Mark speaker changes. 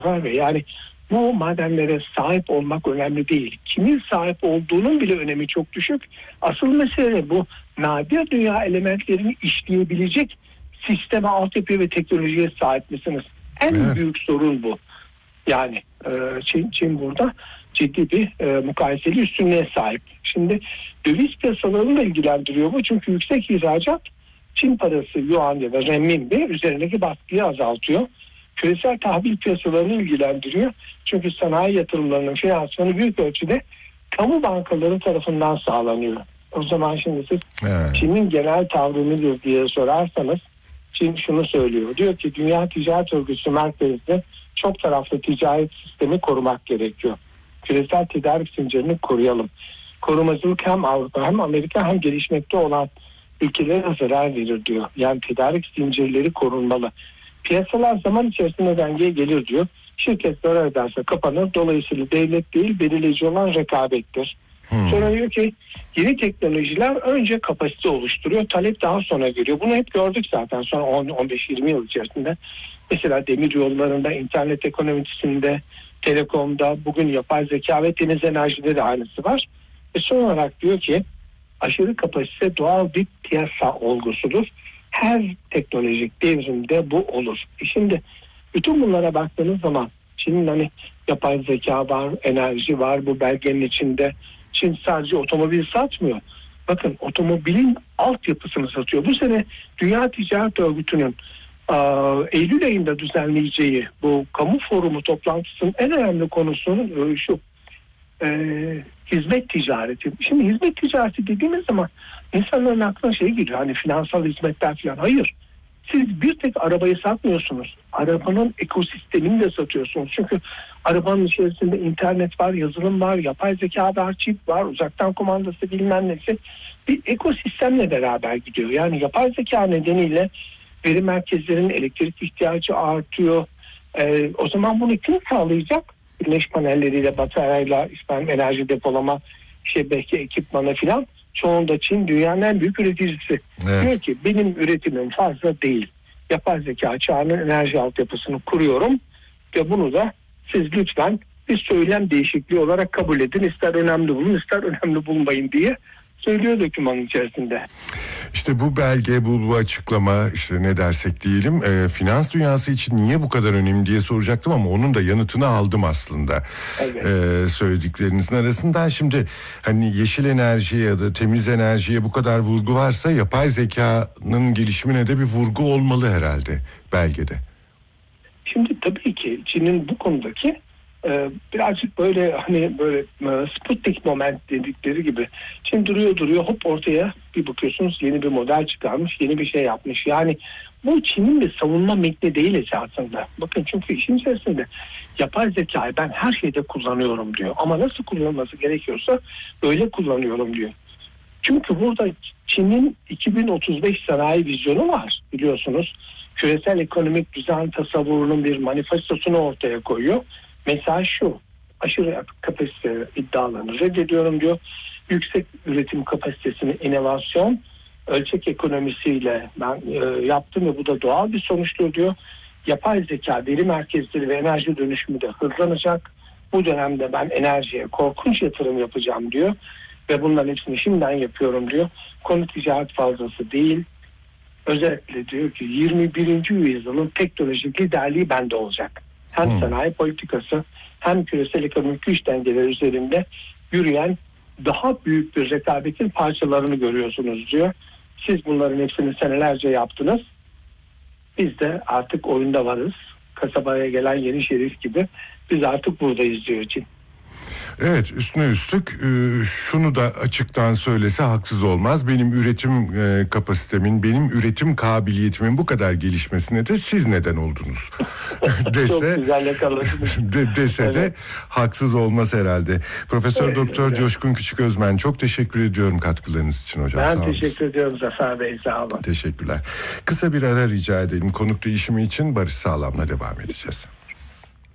Speaker 1: var ve yani bu madenlere sahip olmak önemli değil. Kimin sahip olduğunun bile önemi çok düşük. Asıl mesele bu nadir dünya elementlerini işleyebilecek sisteme, altyapı ve teknolojiye sahip misiniz? En büyük sorun bu. Yani Çin burada ciddi bir mukayeseli üstünlüğe sahip. Şimdi döviz piyasalarını da ilgilendiriyor bu. Çünkü yüksek ihracat Çin parası yuan ya da renminbi üzerindeki baskıyı azaltıyor. Küresel tahvil piyasalarını ilgilendiriyor. Çünkü sanayi yatırımlarının finansmanı büyük ölçüde kamu bankaları tarafından sağlanıyor. O zaman şimdi siz Çin'in genel tavrı nedir diye sorarsanız Çin şunu söylüyor. Diyor ki Dünya Ticaret Örgütü merkezinde çok taraflı ticaret sistemi korumak gerekiyor. Küresel tedarik zincirini koruyalım. Korumacılık hem Avrupa hem Amerika hem gelişmekte olan ülkelere zarar verir diyor. Yani tedarik zincirleri korunmalı. Piyasalar zaman içerisinde dengeye gelir diyor. Şirket zarar ederse kapanır. Dolayısıyla devlet değil belirleyici olan rekabettir. Sonra diyor ki yeni teknolojiler önce kapasite oluşturuyor. Talep daha sonra geliyor. Bunu hep gördük zaten son 15-20 yıl içerisinde. Mesela demir yollarında, internet ekonomisinde, telekomda, bugün yapay zeka ve temiz enerjide de aynısı var. Ve son olarak diyor ki aşırı kapasite doğal bir piyasa olgusudur. Her teknolojik devrimde bu olur. Şimdi bütün bunlara baktığınız zaman Çin'in hani yapay zeka var, enerji var bu belgenin içinde. Çin sadece otomobil satmıyor. Bakın otomobilin altyapısını satıyor. Bu sene Dünya Ticaret Örgütü'nün Eylül ayında düzenleyeceği bu kamu forumu toplantısının en önemli konusunun şu hizmet ticareti. Şimdi hizmet ticareti dediğimiz zaman insanların aklına şey geliyor hani finansal hizmetler falan. Hayır. Siz bir tek arabayı satmıyorsunuz. Arabanın ekosistemini de satıyorsunuz. Çünkü arabanın içerisinde internet var, yazılım var, yapay zeka var, çip var, uzaktan kumandası bilmem nesi. Bir ekosistemle beraber gidiyor. Yani yapay zeka nedeniyle veri merkezlerinin elektrik ihtiyacı artıyor. O zaman bunu kim sağlayacak? Güneş panelleriyle, bataryayla, enerji depolama, belki ekipmanı filan. Çoğunda Çin dünyanın en büyük üreticisi. Evet. Diyor ki benim üretimim fazla değil. Yapay zeka çağının enerji altyapısını kuruyorum ve bunu da siz lütfen bir söylem değişikliği olarak kabul edin. İster önemli bulun, ister önemli bulmayın diye söylüyor dokümanın içerisinde.
Speaker 2: İşte bu belge, bu açıklama, işte ne dersek diyelim, finans dünyası için niye bu kadar önemli diye soracaktım ama onun da yanıtını aldım aslında. Evet. Söylediklerinizin arasından. Şimdi hani yeşil enerjiye ya da temiz enerjiye bu kadar vurgu varsa yapay zekanın gelişimine de bir vurgu olmalı herhalde belgede.
Speaker 1: Şimdi tabii ki Çin'in bu konudaki birazcık böyle hani böyle Sputnik moment dedikleri gibi Çin duruyor hop ortaya bir bakıyorsunuz yeni bir model çıkarmış, yeni bir şey yapmış. Yani bu Çin'in bir savunma metni değil esasında. Bakın çünkü işin içerisinde yapay zekayı ben her şeyde kullanıyorum diyor. Ama nasıl kullanılması gerekiyorsa öyle kullanıyorum diyor. Çünkü burada Çin'in 2035 sanayi vizyonu var biliyorsunuz. Küresel ekonomik düzen tasavvurunun bir manifestosunu ortaya koyuyor. Mesaj şu: aşırı kapasite iddialarını reddediyorum diyor. Yüksek üretim kapasitesini inovasyon, ölçek ekonomisiyle ben yaptım ve bu da doğal bir sonuçtur diyor. Yapay zeka, veri merkezleri ve enerji dönüşümü de hızlanacak. Bu dönemde ben enerjiye korkunç yatırım yapacağım diyor. Ve bunların hepsini şimdiden yapıyorum diyor. Konu ticaret fazlası değil. Özellikle diyor ki 21. yüzyılın teknolojik liderliği bende olacak. Hem sanayi politikası hem küresel ekonomik güç dengeleri üzerinde yürüyen daha büyük bir rekabetin parçalarını görüyorsunuz diyor. Siz bunların hepsini senelerce yaptınız. Biz de artık oyunda varız. Kasabaya gelen yeni şerif gibi biz artık buradayız diyor Çin.
Speaker 2: Evet, üstüne üstlük şunu da açıktan söylese haksız olmaz. Benim üretim kapasitemin, benim üretim kabiliyetimin bu kadar gelişmesine de siz neden oldunuz dese, dese evet. De haksız olmaz herhalde. Profesör evet, Doktor evet. Coşkun Küçüközmen, çok teşekkür ediyorum katkılarınız için hocam.
Speaker 1: Ben teşekkür ediyorum Zafer Bey, sağ olun.
Speaker 2: Teşekkürler. Kısa bir ara rica edelim. Konuk değişimi için Barış Sağlam'la devam edeceğiz.